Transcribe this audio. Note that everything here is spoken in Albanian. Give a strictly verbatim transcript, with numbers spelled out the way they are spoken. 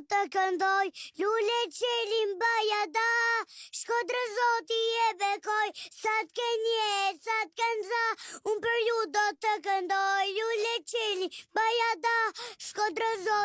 të këndoj, lule qelin bajada, Shkodrë zoti e bekoj, sa t'ke nje, sa t'ke nza, unë për ju do të këndoj, lule qelin bajada, Shkodrë zoti